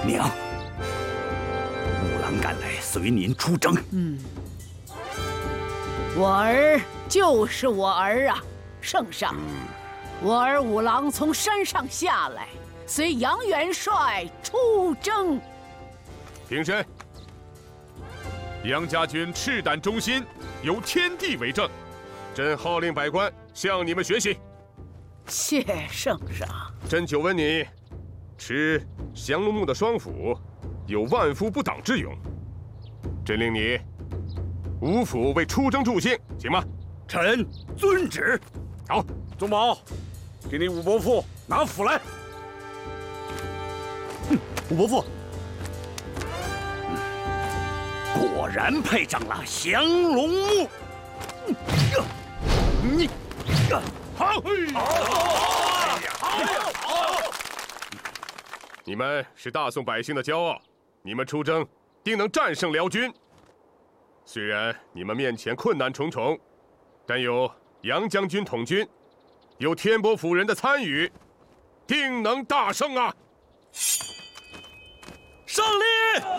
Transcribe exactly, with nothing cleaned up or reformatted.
娘，五郎赶来随您出征。 嗯，我儿就是我儿啊，圣上。嗯 我儿五郎从山上下来，随杨元帅出征。 平身。杨家军赤胆忠心，有天地为证。朕号令百官向你们学习。 谢圣上。 朕久闻你持降龙木的双斧，有万夫不挡之勇。朕令你五斧为出征助兴，行吗？ 臣遵旨。 好， 宗保，给你武伯父拿斧来。 哼，武伯父，果然配上了降龙木。你， 好，好，你们是大宋百姓的骄傲，你们出征定能战胜辽军。虽然你们面前困难重重，但有杨将军统军，有天波府人的参与，定能大胜啊！ 胜利！